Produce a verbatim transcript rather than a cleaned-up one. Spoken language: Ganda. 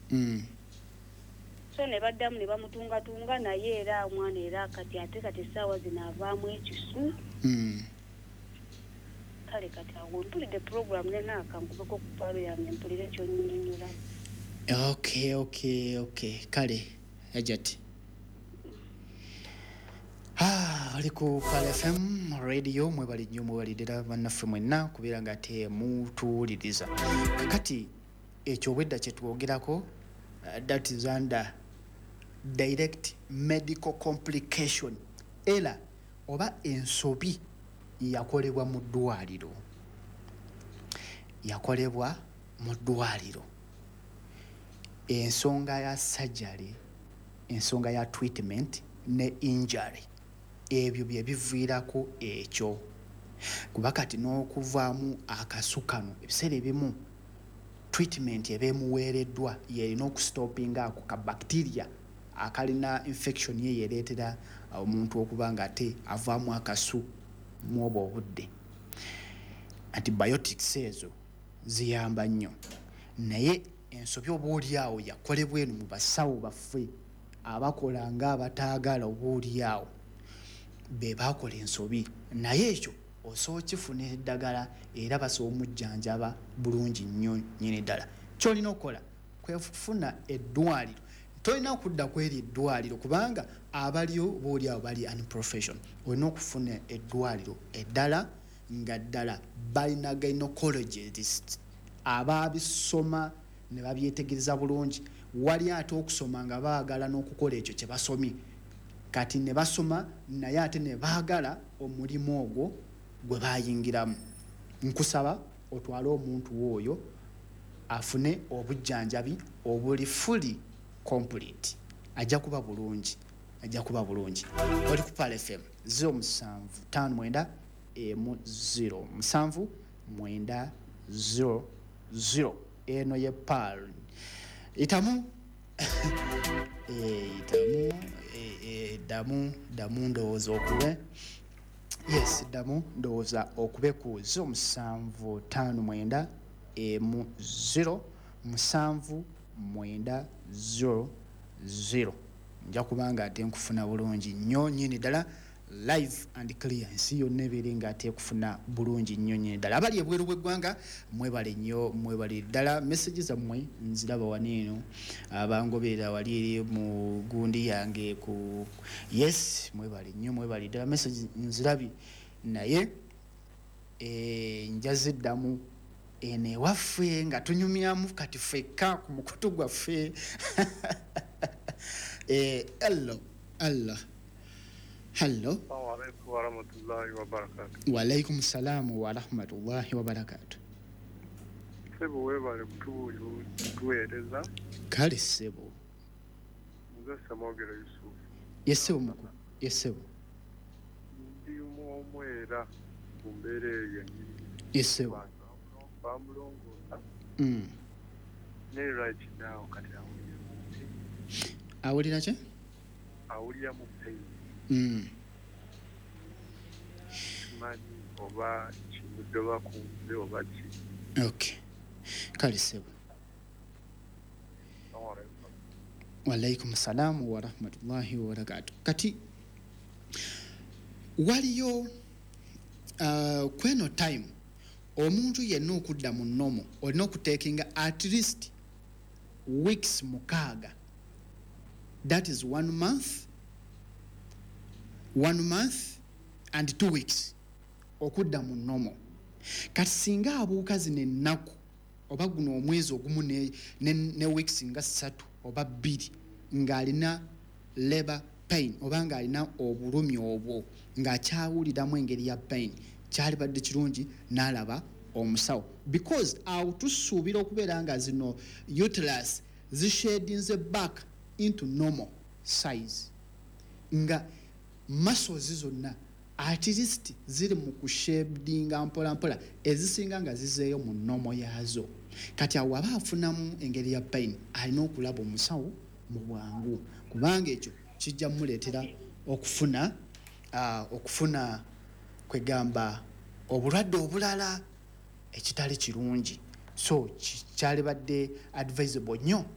mm. So ne baddamu ne bamutunga tunga naye era omwana era kati ate kati essaawa zino avaamu ekisu. Mm. Kale kati awo mpulidde program nena akankubeko ku palo yange mpulire kyonnyonnyola. Okay, okay, okay. Kale Hajati. Ah, ali ku Pal F M radio mwebali nnyo mwebaliddira bannaffe mwenna kubeera nga te mutuwuliriza. Kakati ekyo obwedda kye twogerako, uh, that is under direct medical complication era oba ensobi yakolebwa mu ddwaliro. Yakolebwa mu ddwaliro. Ensonga ya surgery, ensonga ya treatment ne injury, ebyo bye biviirako ekyo. Kuba kati n'okuvaamu akasukano ebiseera ebimu treatment ebeemuweereddwa yerina okustopinga ako ka bacteria akalina infection ye yereetera omuntu okuba nga ate avaamu akasu mu obwo obudde. Antibiotics ezo ziyamba nnyo, naye ensobi obuulyawo yakolebwa eno mu basawo baffe abakola nga abataagala obuulyawo be baakola ensobi, naye ekyo osobola kifuna eddagala era basobola omujjanjaba bulungi nnyo nnyini ddala. Ky'olina okukola kwefuna eddwaliro, tolina kudda kweri eddwaliro kubanga abaliyo boolyawo bali unprofessional. Olina okufuna eddwaliro eddala nga ddala balina gynecologists abaabisoma ne babyetegereza bulungi. Wali ate okusoma nga baagala n'okukola ekyo kye basomye, kati ne basoma naye ate ne baagala omulimu ogwo gwe bayingiramu. Nkusaba otwale omuntu oyo afune obujjanjabi obuli fully complete, ajja kuba bulungi, ajja kuba bulungi. Oli ku Pal F M zero musanvu ttaano mwenda emu zero musanvu mwenda zero zero. Eno ye Pal. Itamu eh itamu eh damu damu ndowooza okube. Yes, damu ndowooza okube ku zero musanvu ttaano mwenda emu zero musanvu mwenda zero zero. Nja kubanga ate nkufuna bulungi nnyo nnyini ddala live and clear, ensi yonna ebeere nga ate kufuna bulungi nnyo nnyini ddala. Abali ebweru bw'eggwanga mwebale nnyo, mwebale ddala. Message zammwe nziraba wano eno, abangoberera wali eri mu gundi yange ku yes, mwebale nnyo, mwebale ddala. Message nzirabi naye eh njaziddamu ene ewaffe nga tunyumyamu kati ffekka ku mukutu gwaffe. eh hello Allah hello. Assalamu alaikum wa rahmatullahi wa barakatuh. Wa alaikum salam wa rahmatullahi wa barakatuh. Sebo webale kutuyo tuweereza. Kale sebo. Nze Samogera Yusuf. Yesebo muku. Yesebo. Ndi omwera kumbere yenyi. Yesebo. Bamulongo. Mm. Ne right now kati awulira. Awulira che? Awulira mu pain. Mm. Mani oba chimudoba kumbe oba chi. Okay. Kale sebo. Wa alaikum salam wa rahmatullahi wa barakatuh. Kati waliyo uh, kweno time omuntu yenna okudda mu nnomo olina okuteekinga at least weeks mukaaga. That is one month one month and two weeks okudda mu nnomo. Kati singa abuuka zino ennaku oba guno omwezi ogumu ne, ne, ne weeks nga ssatu oba bbiri ng'alina labor pain oba ng'alina obulumi obwo ng'akyawuliramu engeri ya pain, kyali badde kirungi n'alaba omusawo, because awo tusuubira okubeera nga zino uterus zishadinze back into normal size, nga muscles zonna at least ziri mu kushadinga mpola mpola ezisinga nga zizeeyo mu nnomo yaazo. Kati awo aba afunamu engeri ya pain alina okulaba omusawo mu bwangu, kubanga ekyo kijja muleetera okufuna uh, okufuna kwegamba obulwadde obulala ekitali kirungi. So kyali badde advisable nnyo